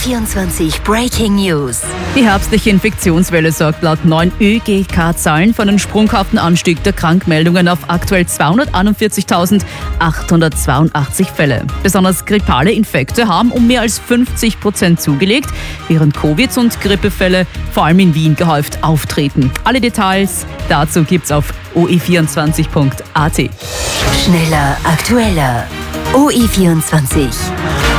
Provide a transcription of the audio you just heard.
OE24 Breaking News. Die herbstliche Infektionswelle sorgt laut neuen ÖGK-Zahlen für einen sprunghaften Anstieg der Krankmeldungen auf aktuell 241.882 Fälle. Besonders grippale Infekte haben um mehr als 50% zugelegt, während Covid- und Grippefälle vor allem in Wien gehäuft auftreten. Alle Details dazu gibt's auf oe24.at. Schneller, aktueller. OE24.